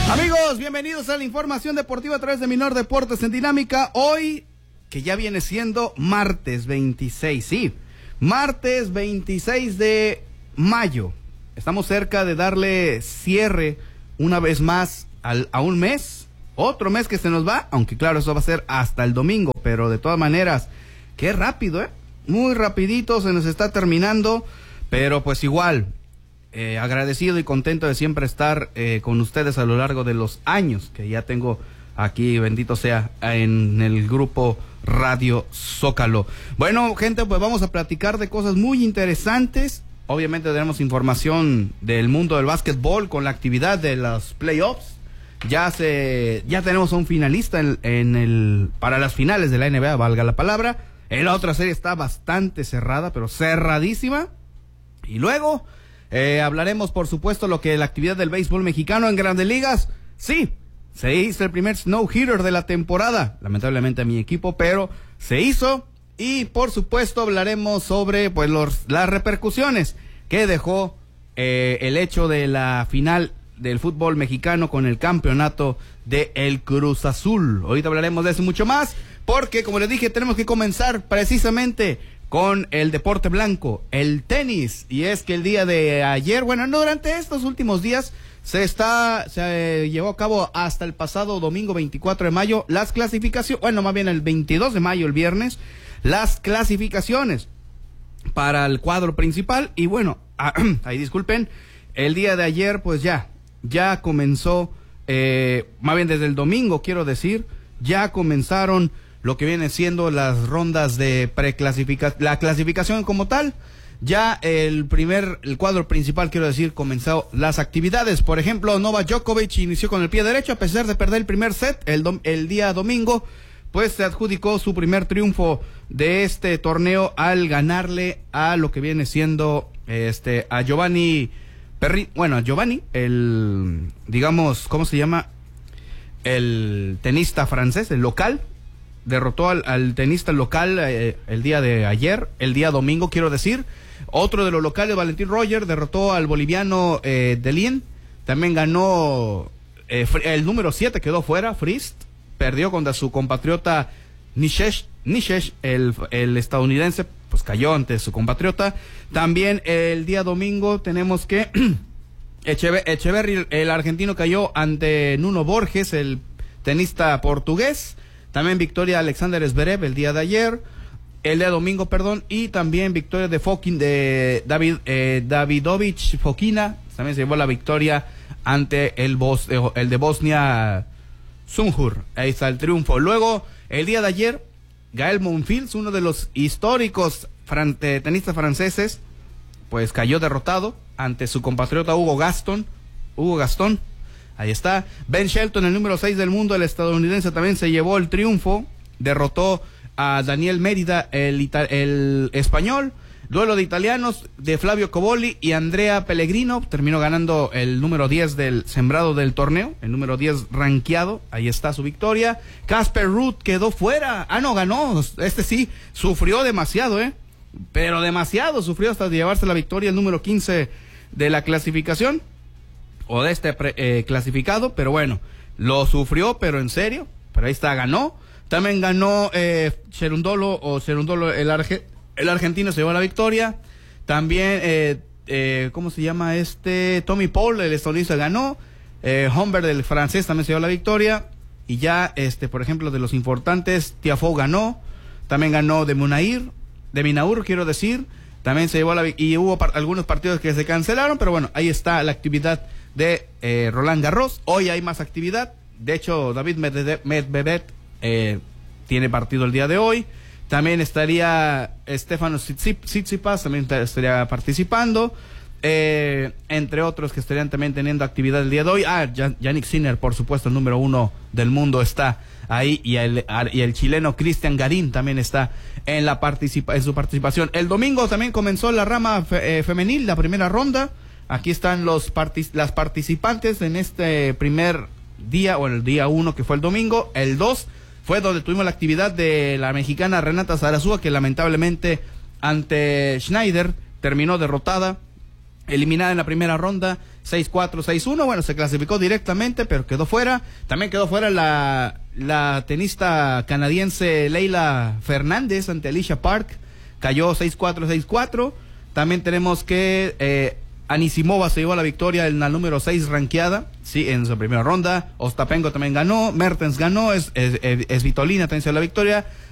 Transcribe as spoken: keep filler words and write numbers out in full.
Amigos, bienvenidos a la información deportiva a través de Minor Deportes en Dinámica. Hoy, que ya viene siendo martes veintiséis, sí, martes veintiséis de mayo. Estamos cerca de darle cierre una vez más al, a un mes, otro mes que se nos va, aunque claro, eso va a ser hasta el domingo, pero de todas maneras, qué rápido, ¿eh? Muy rapidito se nos está terminando, pero pues igual... Eh, agradecido y contento de siempre estar eh, con ustedes a lo largo de los años que ya tengo aquí, bendito sea, en el grupo Radio Zócalo. Bueno, gente, pues vamos a platicar de cosas muy interesantes. Obviamente tenemos información del mundo del básquetbol con la actividad de los playoffs. Ya se, ya tenemos a un finalista en, en el, para las finales de la N B A, valga la palabra. En la otra serie está bastante cerrada, pero cerradísima. Y luego... Eh, hablaremos, por supuesto, lo que la actividad del béisbol mexicano en Grandes Ligas. Sí, se hizo el primer snow hitter de la temporada. Lamentablemente a mi equipo, pero se hizo. Y, por supuesto, hablaremos sobre pues los, las repercusiones que dejó eh, el hecho de la final del fútbol mexicano con el campeonato de el Cruz Azul. Ahorita hablaremos de eso mucho más, porque, como les dije, tenemos que comenzar precisamente con el deporte blanco, el tenis. Y es que el día de ayer, bueno, no, durante estos últimos días se está, se eh, llevó a cabo hasta el pasado domingo veinticuatro de mayo las clasificaciones, bueno, más bien el veintidós de mayo, el viernes, las clasificaciones para el cuadro principal. Y bueno, ahí disculpen, el día de ayer pues ya, ya comenzó, eh, más bien desde el domingo quiero decir, ya comenzaron lo que viene siendo las rondas de preclasificación, la clasificación como tal. Ya el primer, el cuadro principal, quiero decir, comenzó las actividades. Por ejemplo, Novak Djokovic inició con el pie derecho, a pesar de perder el primer set el, dom, el día domingo, pues se adjudicó su primer triunfo de este torneo al ganarle a lo que viene siendo este a Giovanni Perri, bueno, a Giovanni, el, digamos, ¿cómo se llama? El tenista francés, el local. Derrotó al, al tenista local eh, el día de ayer, el día domingo quiero decir. Otro de los locales, Valentín Roger, derrotó al boliviano eh, Delien. También ganó eh, el número siete, quedó fuera, Frist. Perdió contra su compatriota Nishesh, Nishesh el, el estadounidense, pues cayó ante su compatriota. También el día domingo tenemos que Echever, Echeverry, el argentino, cayó ante Nuno Borges, el tenista portugués. También victoria Alexander Zverev el día de ayer, el día domingo, perdón, y también victoria de Fokin, de David, eh, Davidovich Fokina, también se llevó la victoria ante el, Bos, eh, el de Bosnia, Sunjur, ahí está el triunfo. Luego, el día de ayer, Gael Monfils, uno de los históricos fran eh, tenistas franceses, pues cayó derrotado ante su compatriota Hugo Gaston, Hugo Gastón. Ahí está. Ben Shelton, el número seis del mundo, el estadounidense, también se llevó el triunfo. Derrotó a Daniel Mérida, el, el español. Duelo de italianos de Flavio Cobolli y Andrea Pellegrino. Terminó ganando el número diez del sembrado del torneo, el número diez rankeado. Ahí está su victoria. Casper Ruud quedó fuera. Ah, no, ganó. Este sí, sufrió demasiado, ¿eh? Pero demasiado. Sufrió hasta llevarse la victoria, el número quince de la clasificación. O de este pre, eh, clasificado, pero bueno, lo sufrió, pero en serio, pero ahí está, ganó. También ganó eh, Cherundolo, o Cherundolo, el, arge, el argentino se llevó la victoria. También, eh, eh, ¿cómo se llama este? Tommy Paul, el estadounidense, ganó. Eh, Humbert, el francés, también se llevó la victoria. Y ya, este, por ejemplo, de los importantes, Tiafoe ganó. También ganó de Munair, de Minaur, quiero decir. También se llevó la victoria. Y hubo par algunos partidos que se cancelaron, pero bueno, ahí está la actividad de eh, Roland Garros. Hoy hay más actividad. De hecho, David Medvedev eh, tiene partido el día de hoy. También estaría Stefanos Tsitsipas, también estaría participando. Eh, entre otros que estarían también teniendo actividad el día de hoy. Ah, Yannick Sinner, por supuesto, el número uno del mundo, está ahí. Y el, y el chileno Cristian Garín también está en, la participa en su participación. El domingo también comenzó la rama fe, eh, femenil, la primera ronda. Aquí están los partic las participantes en este primer día, o el día uno, que fue el domingo. El dos fue donde tuvimos la actividad de la mexicana Renata Zarazúa, que lamentablemente ante Schneider terminó derrotada, eliminada en la primera ronda. seis cuatro, seis uno. Bueno, se clasificó directamente, pero quedó fuera. También quedó fuera la, la tenista canadiense Leila Fernández ante Alicia Park. Cayó seis cuatro, seis cuatro. También tenemos que eh, Anisimova se llevó la victoria en la número seis ranqueada, sí, en su primera ronda. Ostapenko también ganó, Mertens ganó, es, es, es, es Svitolina también se llevó la victoria.